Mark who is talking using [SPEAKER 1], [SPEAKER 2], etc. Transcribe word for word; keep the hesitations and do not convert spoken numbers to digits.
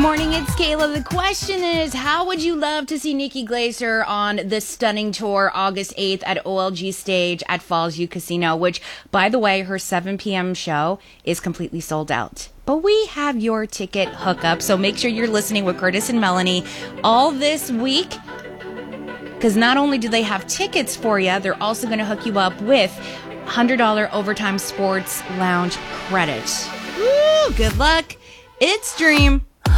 [SPEAKER 1] morning, it's Kayla. The question is, how would you love to see Nikki Glaser on the stunning tour August eighth at O L G Stage at Falls View Casino, which, by the way, her seven p.m. show is completely sold out. But we have your ticket hookup, so make sure you're listening with Curtis and Melanie all this week, because not only do they have tickets for you, they're also going to hook you up with one hundred dollars Overtime Sports Lounge credit. Woo! Good luck. It's Dream.